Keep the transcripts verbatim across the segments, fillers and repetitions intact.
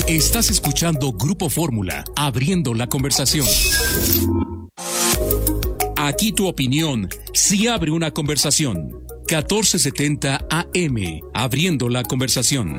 Estás escuchando Grupo Fórmula, abriendo la conversación. Aquí tu opinión sí abre una conversación. catorce setenta A M, abriendo la conversación.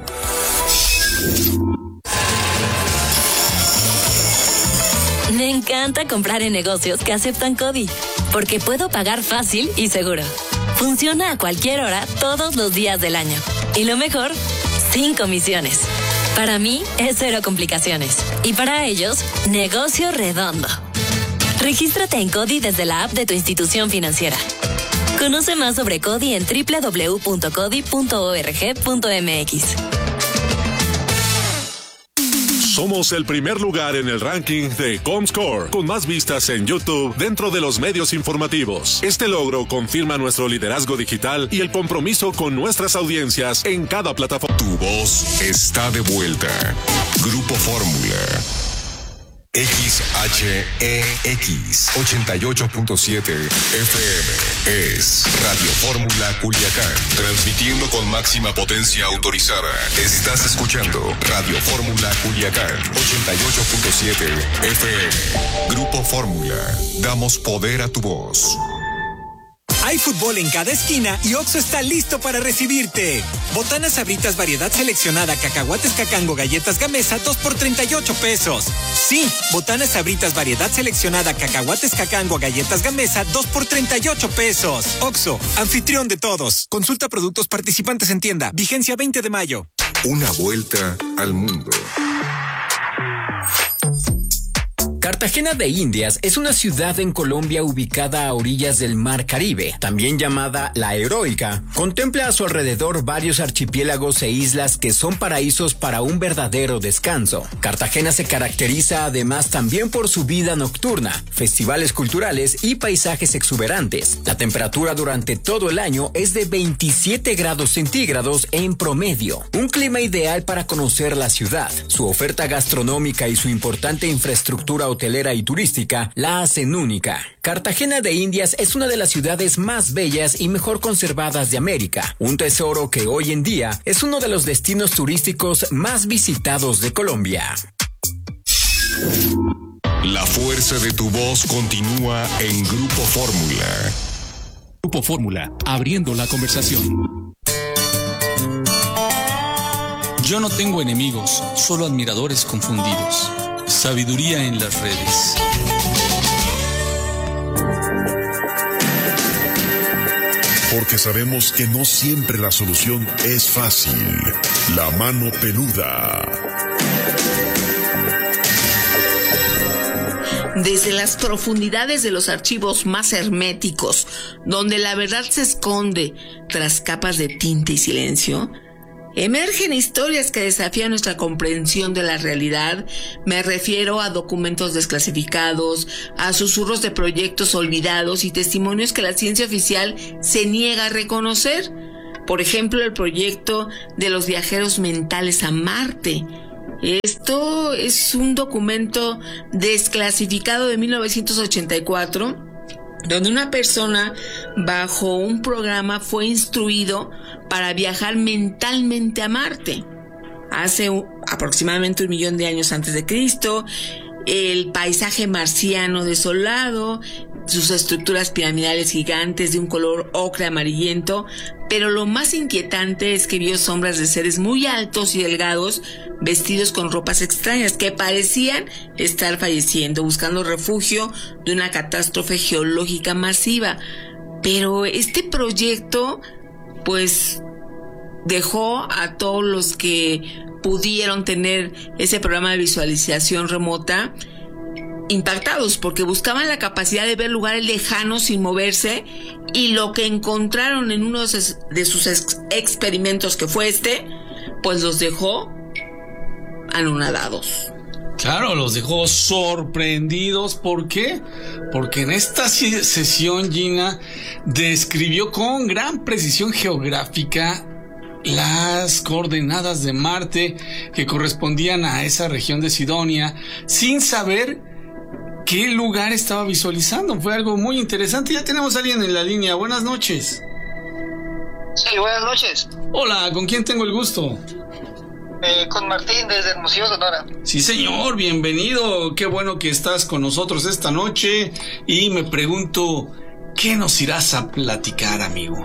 Me encanta comprar en negocios que aceptan CODI, porque puedo pagar fácil y seguro. Funciona a cualquier hora, todos los días del año. Y lo mejor, sin comisiones. Para mí, es cero complicaciones. Y para ellos, negocio redondo. Regístrate en CODI desde la app de tu institución financiera. Conoce más sobre CODI en doble u doble u doble u punto codi punto org punto m x. Somos el primer lugar en el ranking de Comscore, con más vistas en YouTube dentro de los medios informativos. Este logro confirma nuestro liderazgo digital y el compromiso con nuestras audiencias en cada plataforma. Tu voz está de vuelta. Grupo Fórmula. X H E X ochenta y ocho punto siete F M es Radio Fórmula Culiacán, transmitiendo con máxima potencia autorizada. Estás escuchando Radio Fórmula Culiacán ochenta y ocho punto siete F M. Grupo Fórmula, damos poder a tu voz. Hay fútbol en cada esquina y Oxxo está listo para recibirte. Botanas Sabritas variedad seleccionada, cacahuates Cacango, galletas Gamesa, dos por treinta y ocho pesos. Sí, Botanas Sabritas variedad seleccionada, cacahuates Cacango, galletas Gamesa, dos por treinta y ocho pesos. Oxxo, anfitrión de todos. Consulta productos participantes en tienda. Vigencia veinte de mayo. Una vuelta al mundo. Cartagena de Indias es una ciudad en Colombia ubicada a orillas del Mar Caribe, también llamada La Heroica. Contempla a su alrededor varios archipiélagos e islas que son paraísos para un verdadero descanso. Cartagena se caracteriza además también por su vida nocturna, festivales culturales y paisajes exuberantes. La temperatura durante todo el año es de veintisiete grados centígrados en promedio. Un clima ideal para conocer la ciudad. Su oferta gastronómica y su importante infraestructura hotelera y turística la hacen única. Cartagena de Indias es una de las ciudades más bellas y mejor conservadas de América, un tesoro que hoy en día es uno de los destinos turísticos más visitados de Colombia. La fuerza de tu voz continúa en Grupo Fórmula. Grupo Fórmula, abriendo la conversación. Yo no tengo enemigos, solo admiradores confundidos. Sabiduría en las redes. Porque sabemos que no siempre la solución es fácil. La mano peluda. Desde las profundidades de los archivos más herméticos, donde la verdad se esconde tras capas de tinta y silencio, emergen historias que desafían nuestra comprensión de la realidad. Me refiero a documentos desclasificados, a susurros de proyectos olvidados y testimonios que la ciencia oficial se niega a reconocer. Por ejemplo, el proyecto de los viajeros mentales a Marte. Esto es un documento desclasificado de mil novecientos ochenta y cuatro, donde una persona bajo un programa fue instruido para viajar mentalmente a Marte. Hace un, aproximadamente un millón de años antes de Cristo, el paisaje marciano desolado, sus estructuras piramidales gigantes de un color ocre amarillento, pero lo más inquietante es que vio sombras de seres muy altos y delgados, vestidos con ropas extrañas que parecían estar falleciendo, buscando refugio de una catástrofe geológica masiva. Pero este proyecto, pues, dejó a todos los que pudieron tener ese programa de visualización remota impactados, porque buscaban la capacidad de ver lugares lejanos sin moverse, y lo que encontraron en uno de sus ex- experimentos, que fue este, pues los dejó anonadados. Claro, los dejó sorprendidos. ¿Por qué? Porque en esta sesión Gina describió con gran precisión geográfica las coordenadas de Marte que correspondían a esa región de Sidonia, sin saber qué lugar estaba visualizando. Fue algo muy interesante. Ya tenemos a alguien en la línea. Buenas noches. Sí, buenas noches. Hola, ¿con quién tengo el gusto? eh, con Martín desde Hermosillo, Sonora. Sí, señor, bienvenido. Qué bueno que estás con nosotros esta noche. Y me pregunto, ¿qué nos irás a platicar, amigo?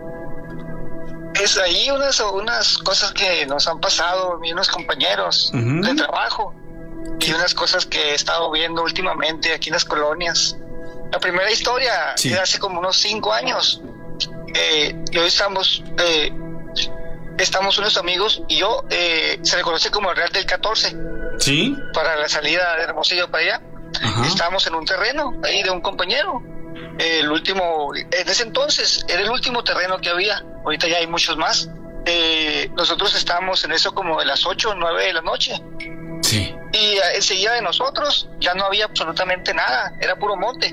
Es ahí unas, unas cosas que nos han pasado, y unos compañeros uh-huh. de trabajo, y unas cosas que he estado viendo últimamente aquí en las colonias. La primera historia sí. era hace como unos cinco años. Eh, y hoy estamos... Eh, Estamos unos amigos y yo, eh, se le conoce como el Real del catorce. Sí. Para la salida de Hermosillo para allá. Ajá. Estábamos en un terreno ahí de un compañero. Eh, el último, en ese entonces, era el último terreno que había. Ahorita ya hay muchos más. Eh, nosotros estábamos en eso como de las ocho o nueve de la noche. Sí. Y eh, enseguida de nosotros ya no había absolutamente nada. Era puro monte.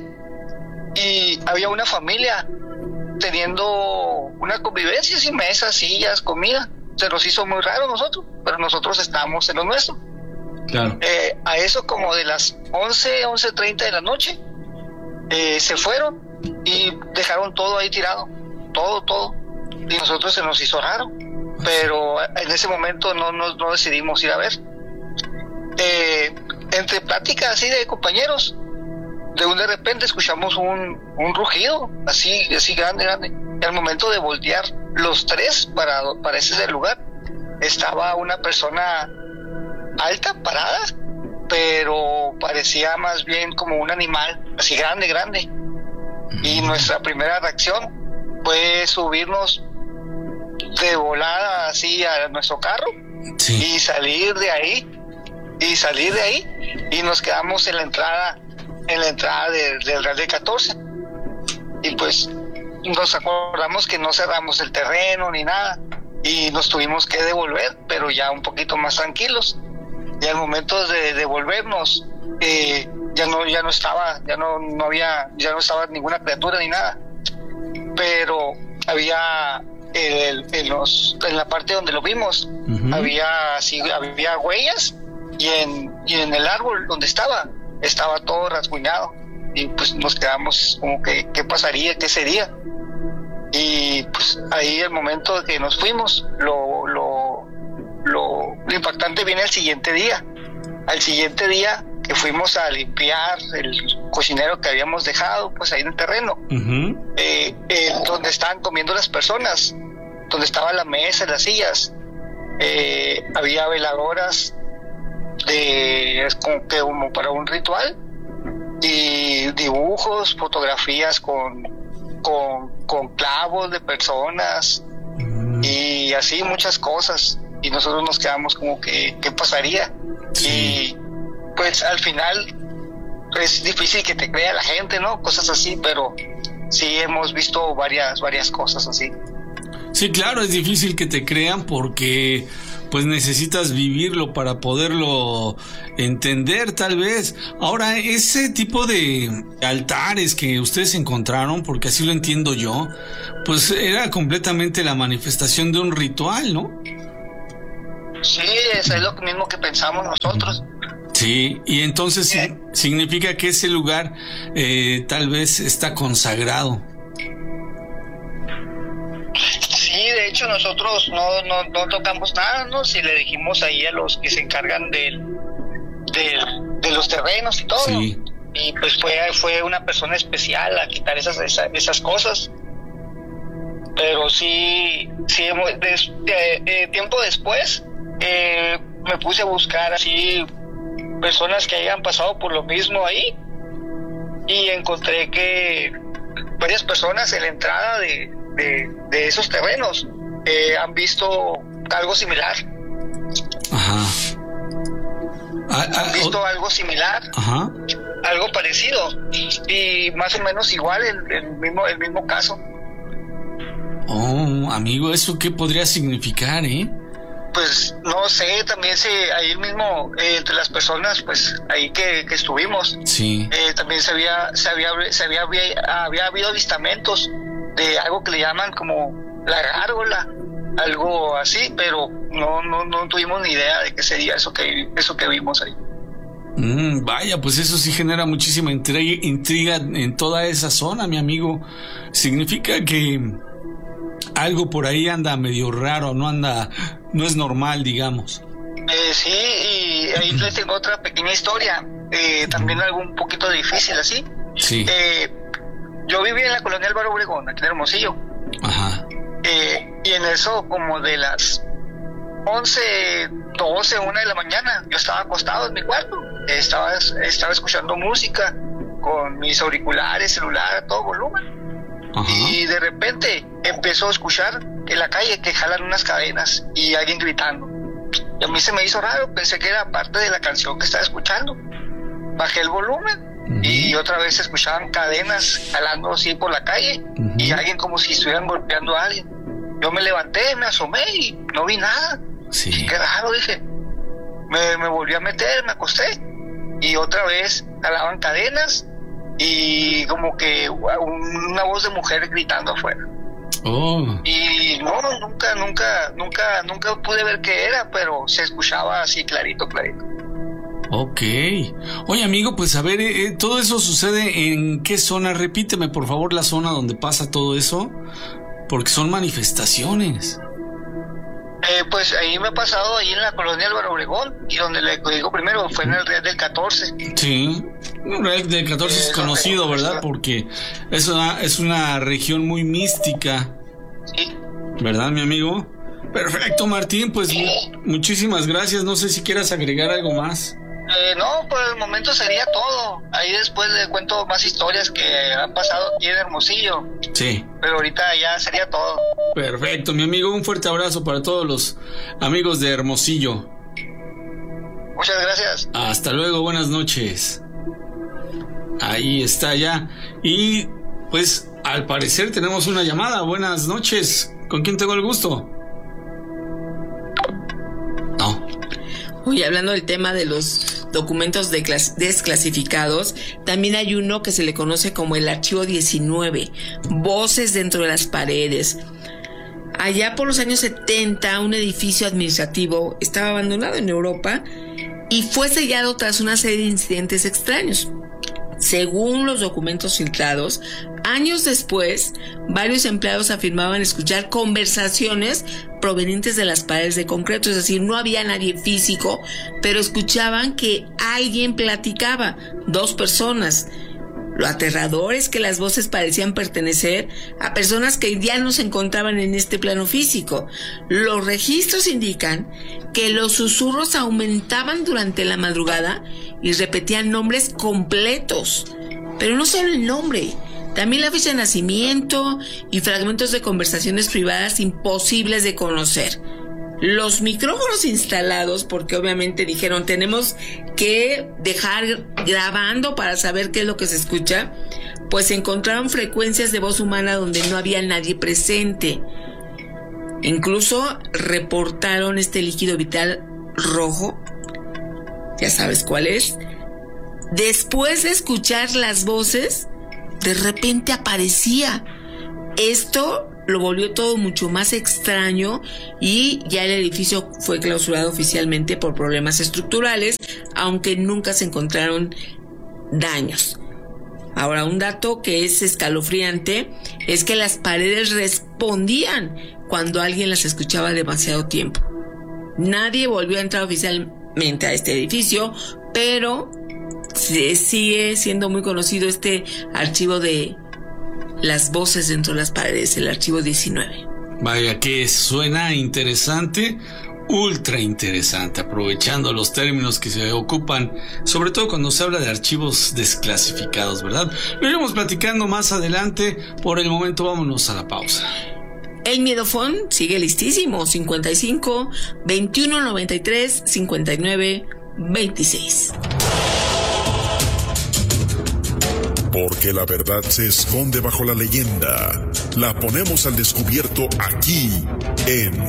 Y había una familia teniendo una convivencia sin mesas, sillas, comida. Se nos hizo muy raro a nosotros, pero nosotros estábamos en lo nuestro. Claro. Eh, a eso como de las once, once treinta de la noche, eh, se fueron y dejaron todo ahí tirado, todo, todo. Y nosotros se nos hizo raro, pero en ese momento no, no, no decidimos ir a ver. Eh, entre pláticas así de compañeros, de un de repente escuchamos un, un rugido así, así grande, grande. Y al momento de voltear los tres para, para ese lugar, estaba una persona alta, parada, pero parecía más bien como un animal, así grande, grande. Y nuestra primera reacción fue subirnos de volada así a nuestro carro sí. y salir de ahí, y salir de ahí, y nos quedamos en la entrada en la entrada de, del Real de catorce. Y pues nos acordamos que no cerramos el terreno ni nada y nos tuvimos que devolver, pero ya un poquito más tranquilos. Y al momento de devolvernos eh, ya no ya no estaba ya no no había ya no estaba ninguna criatura ni nada, pero había el, en los en la parte donde lo vimos uh-huh. había así había huellas y en y en el árbol donde estaba estaba todo rasguñado y pues nos quedamos como que qué pasaría, qué sería. Y pues ahí el momento de que nos fuimos, lo lo lo, lo impactante viene el siguiente día. Al siguiente día que fuimos a limpiar el cocinero que habíamos dejado pues ahí en el terreno, uh-huh. eh, eh, donde estaban comiendo las personas, donde estaba la mesa, las sillas, eh, había veladoras de como que como para un ritual y dibujos, fotografías con con, con clavos de personas mm. y así muchas cosas, y nosotros nos quedamos como que qué pasaría sí. Y pues al final es difícil que te crea la gente, ¿no? Cosas así, pero sí hemos visto varias varias cosas así. Sí, claro, es difícil que te crean porque pues necesitas vivirlo para poderlo entender, tal vez. Ahora, ese tipo de altares que ustedes encontraron, porque así lo entiendo yo, pues era completamente la manifestación de un ritual, ¿no? Sí, eso es lo mismo que pensamos nosotros. Sí, y entonces sí. significa que ese lugar eh, tal vez está consagrado. Sí, de hecho nosotros no, no, no tocamos nada, ¿no? Si le dijimos ahí a los que se encargan del, del, de los terrenos y todo. Sí. Y pues fue, fue una persona especial a quitar esas, esas, esas cosas. Pero sí, sí de, de, de tiempo después eh, me puse a buscar así personas que hayan pasado por lo mismo ahí. Y encontré que varias personas en la entrada de De, de esos terrenos eh, han visto algo similar. Ajá. Han visto ah, algo similar. Ajá. Algo parecido y más o menos igual el, el mismo el mismo caso. Oh, amigo, ¿eso qué podría significar, eh? Pues no sé, también se ahí mismo eh, entre las personas pues ahí que, que estuvimos. Sí. Eh, también se había se había se había había, había habido avistamientos de algo que le llaman como la gárgola, algo así, pero no no no tuvimos ni idea de qué sería eso que eso que vimos ahí. Mm, vaya, pues eso sí genera muchísima intriga, intriga en toda esa zona, mi amigo. Significa que algo por ahí anda medio raro, no anda, no es normal, digamos. Eh, sí, y ahí les tengo otra pequeña historia, eh, también algo un poquito difícil así. Sí. Eh, yo vivía en la colonia Álvaro Obregón, aquí en Hermosillo. Ajá. Eh, y en eso, como de las once, doce, una de la mañana, yo estaba acostado en mi cuarto, estaba, estaba escuchando música con mis auriculares, celular, a todo volumen. Ajá. Y de repente empezó a escuchar en la calle que jalan unas cadenas y alguien gritando. Y a mí se me hizo raro, pensé que era parte de la canción que estaba escuchando. Bajé el volumen uh-huh. y otra vez se escuchaban cadenas jalando así por la calle uh-huh. y alguien como si estuvieran golpeando a alguien. Yo me levanté, me asomé y no vi nada. Sí. Qué raro, dije. Me, me volví a meter, me acosté y otra vez jalaban cadenas y como que una voz de mujer gritando afuera. Oh. Y no, nunca, nunca, nunca, nunca pude ver qué era, pero se escuchaba así clarito, clarito. Ok. Oye, amigo, pues a ver, eh, ¿todo eso sucede en qué zona? Repíteme, por favor, la zona donde pasa todo eso, porque son manifestaciones. Eh, pues ahí me ha pasado, ahí en la colonia Álvaro Obregón, y donde le digo primero fue en el Real del catorce. Sí, el Real del catorce eh, es conocido, ¿verdad? Porque es una, es una región muy mística. Sí. ¿Verdad, mi amigo? Perfecto, Martín, pues sí. muchísimas gracias. No sé si quieras agregar algo más. Eh, no, por el momento sería todo. Ahí después le cuento más historias que han pasado aquí en Hermosillo. Sí. Pero ahorita ya sería todo. Perfecto, mi amigo. Un fuerte abrazo para todos los amigos de Hermosillo. Muchas gracias. Hasta luego, buenas noches. Ahí está ya. Y pues al parecer tenemos una llamada. Buenas noches. ¿Con quién tengo el gusto? No. Oye, hablando del tema de los documentos de clas- desclasificados, también hay uno que se le conoce como el archivo diecinueve, voces dentro de las paredes. Allá por los años setenta, un edificio administrativo estaba abandonado en Europa y fue sellado tras una serie de incidentes extraños. Según los documentos filtrados, años después, varios empleados afirmaban escuchar conversaciones provenientes de las paredes de concreto, es decir, no había nadie físico, pero escuchaban que alguien platicaba, dos personas. Lo aterrador es que las voces parecían pertenecer a personas que ya no se encontraban en este plano físico. Los registros indican que los susurros aumentaban durante la madrugada y repetían nombres completos. Pero no solo el nombre, también la fecha de nacimiento y fragmentos de conversaciones privadas imposibles de conocer. Los micrófonos instalados, porque obviamente dijeron tenemos que dejar grabando para saber qué es lo que se escucha, pues encontraron frecuencias de voz humana donde no había nadie presente. Incluso reportaron este líquido vital rojo, ya sabes cuál es. Después de escuchar las voces, de repente aparecía. Esto lo volvió todo mucho más extraño y ya el edificio fue clausurado oficialmente por problemas estructurales, aunque nunca se encontraron daños. Ahora, un dato que es escalofriante es que las paredes respondían cuando alguien las escuchaba demasiado tiempo. Nadie volvió a entrar oficialmente a este edificio, pero sigue siendo muy conocido este archivo de las voces dentro de las paredes, el archivo diecinueve. Vaya que suena interesante, ultra interesante, aprovechando los términos que se ocupan, sobre todo cuando se habla de archivos desclasificados, ¿verdad? Lo iremos platicando más adelante. Por el momento vámonos a la pausa. El Miedofón sigue listísimo, cincuenta y cinco, veintiuno noventa y tres, cincuenta y nueve, veintiséis. Porque la verdad se esconde bajo la leyenda. La ponemos al descubierto aquí en